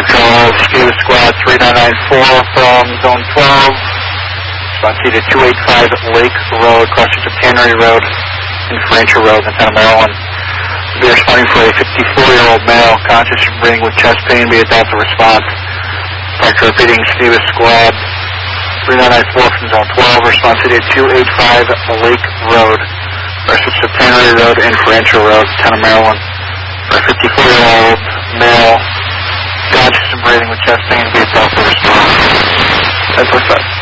Central, Scape Squad 3994 from Zone 12. Response to 285 Lake Road, crossing to Tannery Road and Francher Road in the town of Maryland. Be responding for a 54-year-old male, conscious and breathing with chest pain. Be advised to response. Dr. repeating, Scape Squad 3994 from Zone 12. Response to 285 Lake Road, crossing to Tannery Road and Francher Road, town of Maryland. For a 54-year-old male, conscious and breathing with chest pain. Be advised to response. 10%.